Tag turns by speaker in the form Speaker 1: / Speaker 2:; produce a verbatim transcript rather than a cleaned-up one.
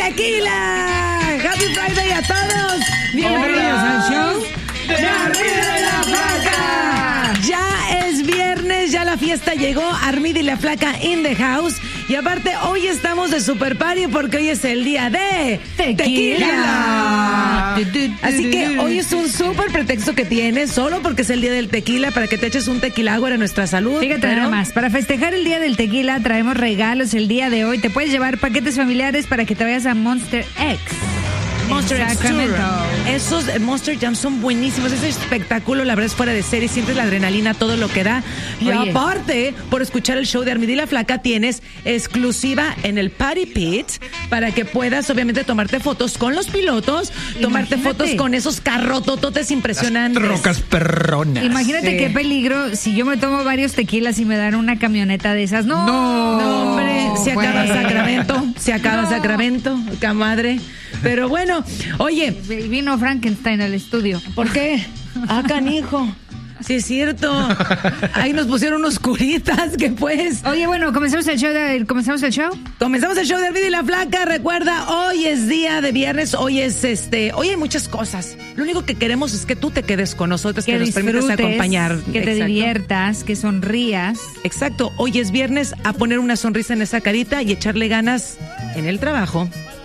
Speaker 1: tequila. Happy Friday a todos. Bienvenidos al show de Armida y la Flaca. Ya es viernes, ya la fiesta llegó. Armida y la Flaca in the house. Y aparte, hoy estamos de super party porque hoy es el día de tequila. tequila. Así que hoy es un súper pretexto que tienes, solo porque es el día del tequila, para que te eches un tequila agua a nuestra salud.
Speaker 2: Fíjate pero... nada más, para festejar el día del tequila traemos regalos el día de hoy. Te puedes llevar paquetes familiares para que te vayas a Monster X.
Speaker 1: Monster X Tour. Esos Monster Jam son buenísimos. Ese espectáculo, la verdad, es fuera de serie. Sientes la adrenalina, todo lo que da. Y Oye. aparte, por escuchar el show de Armida y la Flaca, tienes exclusiva en el Party Pit para que puedas, obviamente, tomarte fotos con los pilotos, Imagínate. tomarte fotos con esos carrotototes impresionantes.
Speaker 3: Las trocas perronas.
Speaker 2: Imagínate
Speaker 1: Sí.
Speaker 2: qué peligro si yo me tomo varios tequilas y me dan una camioneta de esas. No,
Speaker 3: no,
Speaker 1: no hombre, se acaba
Speaker 3: bueno.
Speaker 1: Sacramento, se acaba
Speaker 2: No.
Speaker 1: Sacramento, camadre. Pero bueno, oye.
Speaker 2: Vino Frankenstein al estudio.
Speaker 1: ¿Por qué? Ah, canijo. Sí, es cierto. Ahí nos pusieron unos curitas que pues.
Speaker 2: Oye, bueno, comenzamos el show. De, ¿Comenzamos el show?
Speaker 1: Comenzamos el show de Armida y la Flaca. Recuerda, hoy es día de viernes. Hoy es este. Hoy hay muchas cosas. Lo único que queremos es que tú te quedes con nosotros, que, que nos permitas acompañar.
Speaker 2: Que te
Speaker 1: Exacto.
Speaker 2: diviertas, que sonrías.
Speaker 1: Exacto. Hoy es viernes, a poner una sonrisa en esa carita y echarle ganas en el trabajo,